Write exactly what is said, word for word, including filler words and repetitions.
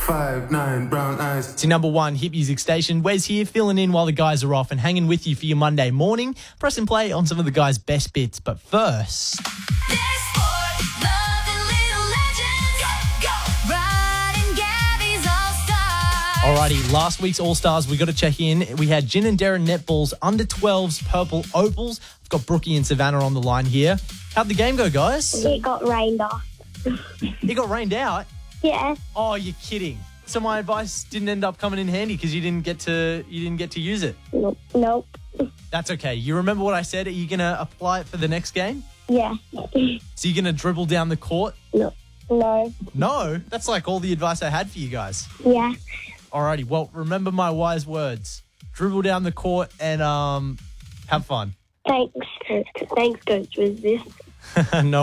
five, nine, brown eyes. It's your number one hit music station. Wes here, filling in while the guys are off and hanging with you for your Monday morning. Press and play on some of the guys' best bits. But first... Alrighty, last week's All-Stars, we got to check in. We had Gin and Darren Netball's under twelves Purple Opals. I've got Brookie and Savannah on the line here. How'd the game go, guys? It got rained off. It got rained out? Yeah. Oh, you're kidding. So my advice didn't end up coming in handy because you didn't get to you didn't get to use it. Nope. Nope. That's okay. You remember what I said? Are you gonna apply it for the next game? Yeah. So you're gonna dribble down the court? No. No. No, that's like all the advice I had for you guys. Yeah. Alrighty. Well, remember my wise words. Dribble down the court and um, have fun. Thanks. Thanks, Coach. Was this? No.